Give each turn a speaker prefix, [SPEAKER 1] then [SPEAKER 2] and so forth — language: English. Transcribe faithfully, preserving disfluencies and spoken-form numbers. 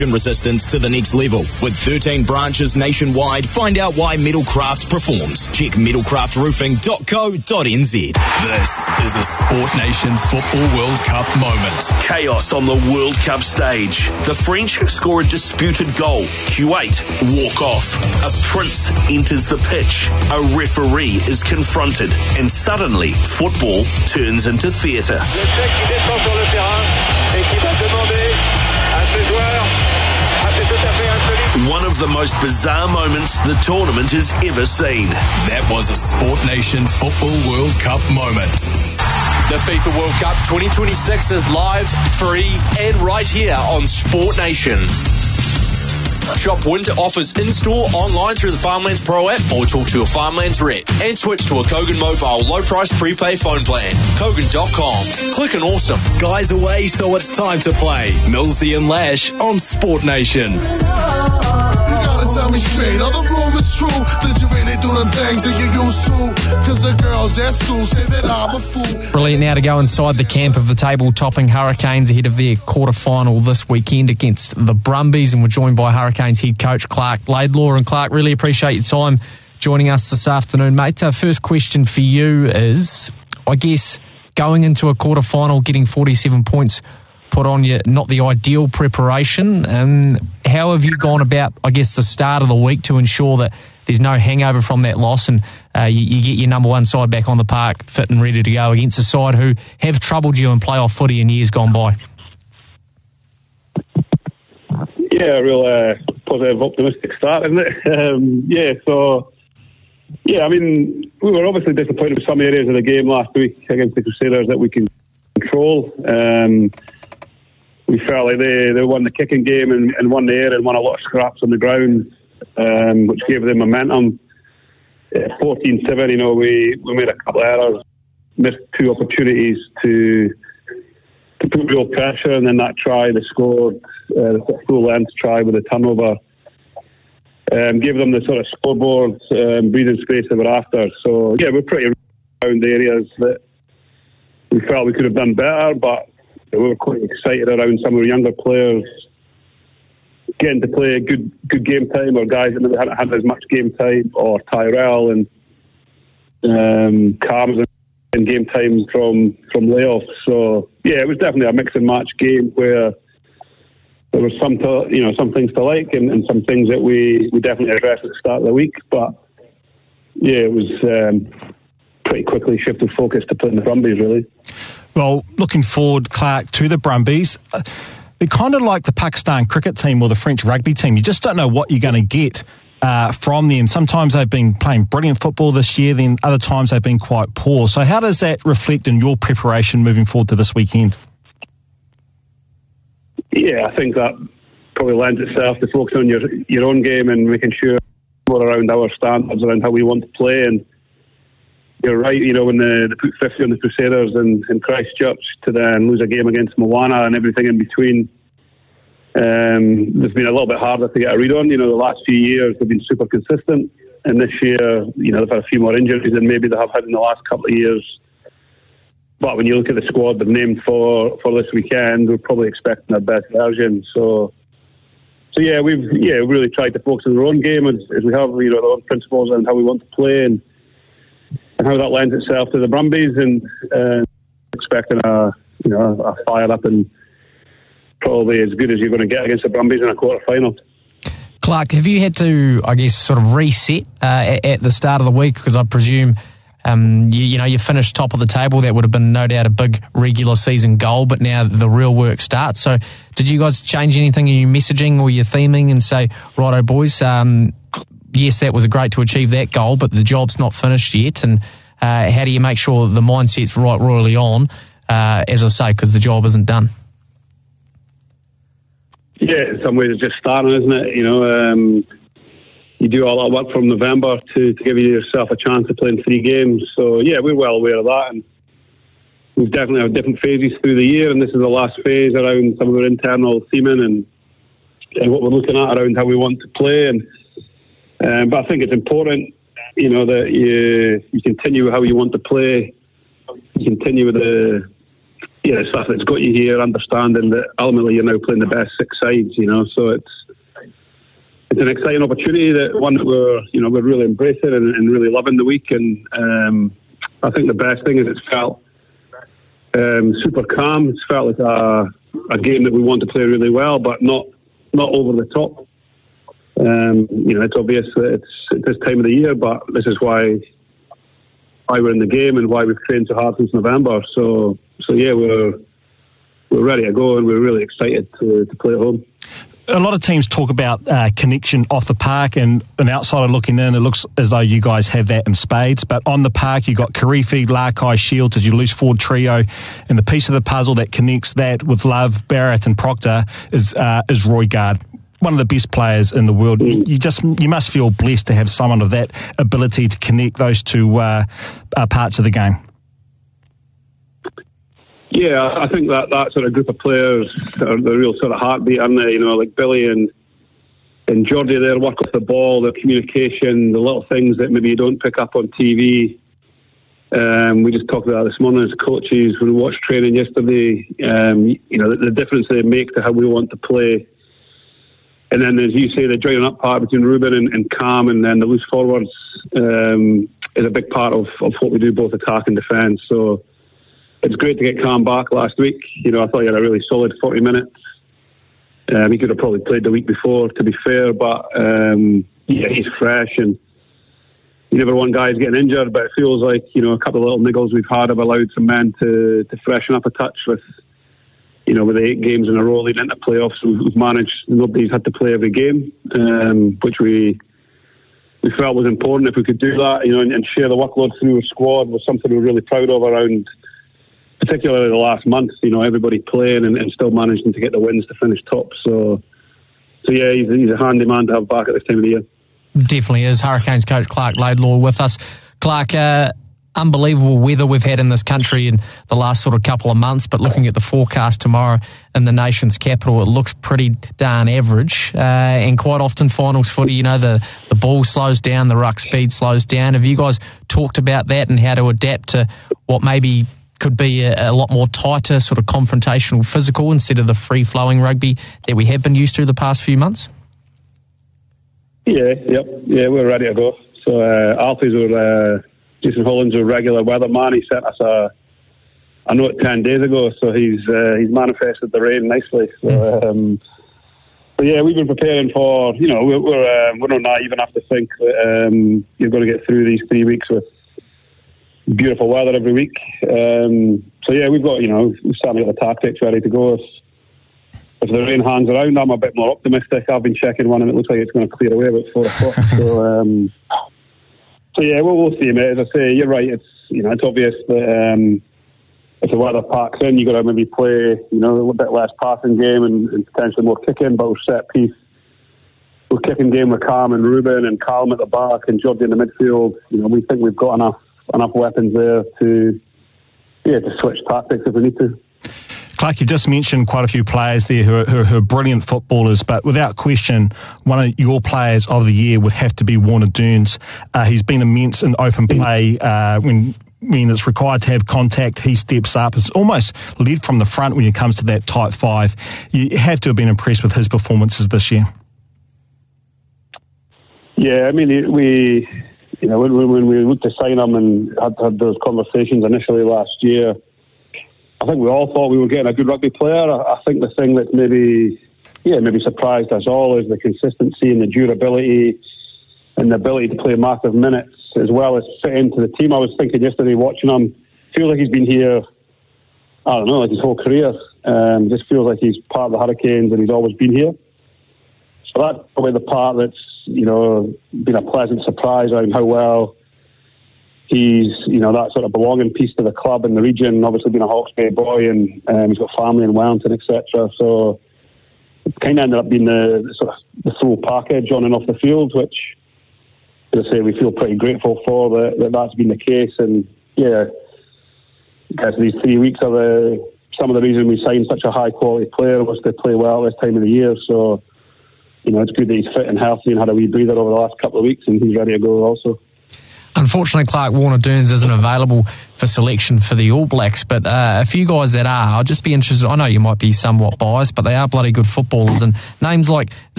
[SPEAKER 1] resistance to the next level. With thirteen branches nationwide, find out why Metalcraft performs. Check metalcraft roofing dot co dot n z.
[SPEAKER 2] This is a Sport Nation Football World Cup moment.
[SPEAKER 3] Chaos on the World Cup stage. The French score a disputed goal. Kuwait walk off. A prince enters the pitch. A referee is confronted. And suddenly, football turns into theatre.
[SPEAKER 4] Le Tchèque qui descend sur le terrain et qui va demander à ses joueurs.
[SPEAKER 3] One of the most bizarre moments the tournament has ever seen.
[SPEAKER 2] That was a Sport Nation Football World Cup moment.
[SPEAKER 5] The FIFA World Cup twenty twenty-six is live, free, and right here on Sport Nation. Shop winter offers in-store, online through the Farmlands Pro app, or talk to a Farmlands rep. And switch to a Kogan Mobile low-price prepay phone plan. Kogan dot com. Click and awesome.
[SPEAKER 1] Guys away, so it's time to play. Millsy and Lash on Sport Nation.
[SPEAKER 6] Tell me straight, are the rumors true? Did you really do them things that you used to? Because the girls at school say that I'm a fool.
[SPEAKER 7] Brilliant now to go inside the camp of the table-topping Hurricanes ahead of their quarter-final this weekend against the Brumbies, and we're joined by Hurricanes head coach Clark Laidlaw. And Clark, really appreciate your time joining us this afternoon, mate. Our first question for you is, I guess, going into a quarter-final, getting forty-seven points put on you, not the ideal preparation. And how have you gone about, I guess, the start of the week to ensure that there's no hangover from that loss and uh, you, you get your number one side back on the park fit and ready to go against a side who have troubled you in playoff footy in years gone by?
[SPEAKER 8] Yeah, a real uh, positive, optimistic start, isn't it? Um, yeah, so, yeah, I mean, we were obviously disappointed with some areas of the game last week against the Crusaders that we can control. Um, We felt like they, they won the kicking game and, and won the air and won a lot of scraps on the ground, um, which gave them momentum. fourteen seven, you know, we, we made a couple of errors, missed two opportunities to to put real pressure, and then that try, they scored uh, the full length try with a turnover. Um, gave them the sort of scoreboard um, breathing space they were after. So, yeah, we're pretty around the areas that we felt we could have done better, but we were quite excited around some of the younger players getting to play good good game time, or guys that never hadn't had as much game time, or Tyrell and um, Carms in game time from, from layoffs. So, yeah, it was definitely a mix and match game where there were some to, you know, some things to like and, and some things that we, we definitely addressed at the start of the week. But, yeah, it was um, pretty quickly shifted focus to playing the Brumbies, really.
[SPEAKER 9] Well, looking forward, Clark, to the Brumbies. Uh, they're kind of like the Pakistan cricket team or the French rugby team. You just don't know what you're going to get uh, from them. Sometimes they've been playing brilliant football this year, then other times they've been quite poor. So how does that reflect in your preparation moving forward to this weekend?
[SPEAKER 8] Yeah, I think that probably lends itself to focus on your your own game and making sure more around our standards, around how we want to play. And you're right, you know, when they, they put fifty on the Crusaders and, and Christchurch to then lose a game against Moana and everything in between, um, it's been a little bit harder to get a read on. You know, the last few years they've been super consistent, and this year, you know, they've had a few more injuries than maybe they have had in the last couple of years. But when you look at the squad they've named for, for this weekend, we're probably expecting their best version. So, so yeah, we've yeah really tried to focus on our own game as, as we have, you know, our own principles and how we want to play, and and how that lends itself to the Brumbies, and uh, expecting a you know a fire up and probably as good as you're going to get against the Brumbies in a quarter final.
[SPEAKER 7] Clark, have you had to, I guess, sort of reset uh, at, at the start of the week? Because I presume um, you, you know you finished top of the table. That would have been no doubt a big regular season goal, but now the real work starts. So, did you guys change anything in your messaging or your theming and say, righto, boys? Um, Yes, that was great to achieve that goal, but the job's not finished yet. And uh, how do you make sure the mindset's right royally on, uh, as I say, because the job isn't done?
[SPEAKER 8] Yeah, in some ways it's just starting, isn't it? You know, um, you do all that work from November to, to give yourself a chance to play in three games. So, yeah, we're well aware of that. And we've definitely had different phases through the year, and this is the last phase around some of our internal theming and, and what we're looking at around how we want to play. And Um, but I think it's important, you know, that you you continue how you want to play, you continue with the yeah, the stuff that's got you here, understanding that ultimately you're now playing the best six sides, you know, so it's it's an exciting opportunity, that one that we're, you know, we're really embracing and, and really loving the week. And um, I think the best thing is it's felt um, super calm. It's felt like a, a game that we want to play really well, but not not over the top. Um, you know, it's obvious that it's at this time of the year, but this is why why we're in the game and why we've trained so hard since November. So, so yeah, we're we're ready to go, and we're really excited to, to play at home.
[SPEAKER 9] A lot of teams talk about uh, connection off the park, and an outsider looking in, it looks as though you guys have that in spades. But on the park, you've got Kirifi, Larkai, Shields as your loose forward trio, and the piece of the puzzle that connects that with Love, Barrett and Proctor is uh, is Roigard, one of the best players in the world. Mm. You just you must feel blessed to have someone of that ability to connect those two uh, uh, parts of the game.
[SPEAKER 8] Yeah, I think that, that sort of group of players are the real sort of heartbeat, aren't they? You know, like Billy and and Geordie there, work off the ball, their communication, the little things that maybe you don't pick up on T V. Um, we just talked about that this morning as coaches when we watched training yesterday. Um, you know, the, the difference they make to how we want to play. And then, as you say, the joining up part between Ruben and, and Cam, and then the loose forwards um, is a big part of, of what we do, both attack and defence. So it's great to get Cam back last week. You know, I thought he had a really solid forty minutes. Um, he could have probably played the week before, to be fair, but um, yeah, he's fresh, and you never want guys getting injured, but it feels like, you know, a couple of little niggles we've had have allowed some men to, to freshen up a touch with, you know, with the eight games in a row leading into playoffs. We've managed, nobody's had to play every game, um, which we we felt was important if we could do that, you know, and, and share the workload through a squad was something we're really proud of around, particularly the last month, you know, everybody playing and, and still managing to get the wins to finish top. So, so yeah, he's, he's a handy man to have back at this time of the year.
[SPEAKER 7] Definitely is. Hurricanes coach Clark Laidlaw with us. Clark, uh, unbelievable weather we've had in this country in the last sort of couple of months, but looking at the forecast tomorrow in the nation's capital, it looks pretty darn average. Uh, and quite often finals footy, you know, the, the ball slows down, the ruck speed slows down. Have you guys talked about that and how to adapt to what maybe could be a, a lot more tighter, sort of confrontational, physical, instead of the free-flowing rugby that we have been used to the past few months?
[SPEAKER 8] Yeah, yep, yeah, we're ready to go. So uh, Alfie's our, uh, Jason Holland's a regular weatherman. He sent us a, a note ten days ago, so he's uh, he's manifested the rain nicely. So, um, so yeah, we've been preparing for, you know, we're we're, uh, we're not naive enough to think that um, you're going to get through these three weeks with beautiful weather every week. Um, so yeah, we've got, you know, we've started the tactics ready to go. If, if the rain hangs around, I'm a bit more optimistic. I've been checking one and it looks like it's going to clear away about four o'clock. So, um, so yeah, we'll, we'll see, mate. As I say, you're right. It's, you know, it's obvious that um, if the weather packs in, you've got to maybe play, you know, a little bit less passing game and, and potentially more kicking, but we're set piece. We're kicking game with Cam and Ruben and Calm at the back and Geordie in the midfield. You know, we think we've got enough enough weapons there to yeah to switch tactics if we need to.
[SPEAKER 9] Clark, you just mentioned quite a few players there who are, who, are, who are brilliant footballers, but without question, one of your players of the year would have to be Warner Dunes. Uh, he's been immense in open play. Uh, when when it's required to have contact, he steps up. It's almost led from the front when it comes to that tight five. You have to have been impressed with his performances this year.
[SPEAKER 8] Yeah, I mean, we... You know, when, when we looked to sign him and had, had those conversations initially last year, I think we all thought we were getting a good rugby player. I, I think the thing that maybe, yeah, maybe surprised us all is the consistency and the durability and the ability to play massive minutes as well as fit into the team. I was thinking yesterday watching him, feels like he's been here, I don't know, like his whole career. Um, just feels like he's part of the Hurricanes and he's always been here. So that's probably the part that's, you know, been a pleasant surprise around how well he's, you know, that sort of belonging piece to the club and the region. Obviously being a Hawke's Bay boy and um, he's got family in Wellington, et cetera. So it kind of ended up being the, the sort of the full package on and off the field, which, as I say, we feel pretty grateful for that, that that's been the case. And yeah, I guess these three weeks are the, some of the reason we signed such a high quality player was to play well this time of the year. So, you know, it's good that he's fit and healthy and had a wee breather over the last couple of weeks and he's ready to go also.
[SPEAKER 7] Unfortunately, Clark Warner-Dearns isn't available for selection for the All Blacks, but uh, a few guys that are, I'll just be interested. I know you might be somewhat biased, but they are bloody good footballers, and names like